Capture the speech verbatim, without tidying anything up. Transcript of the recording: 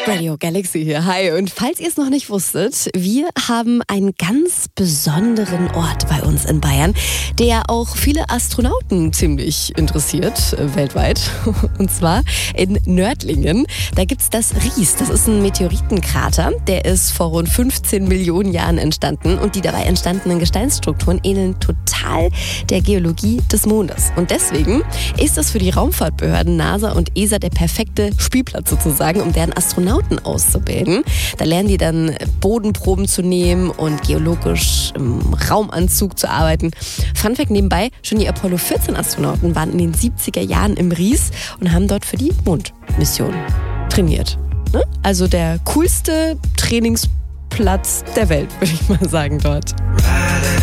Radio Galaxy hier, hi. Und falls ihr es noch nicht wusstet, wir haben einen ganz besonderen Ort bei uns in Bayern, der auch viele Astronauten ziemlich interessiert, äh, weltweit. Und zwar in Nördlingen. Da gibt's das Ries. Das ist ein Meteoritenkrater, der ist vor rund fünfzehn Millionen Jahren entstanden. Und die dabei entstandenen Gesteinsstrukturen ähneln total der Geologie des Mondes. Und deswegen ist das für die Raumfahrtbehörden NASA und E S A der perfekte Spielplatz sozusagen, um deren Astronauten auszubilden. Da lernen die dann Bodenproben zu nehmen und geologisch im Raumanzug zu arbeiten. Fun Fact nebenbei, schon die Apollo vierzehn Astronauten waren in den siebziger Jahren im Ries und haben dort für die Mondmission trainiert. Ne? Also der coolste Trainingsplatz der Welt, würde ich mal sagen dort.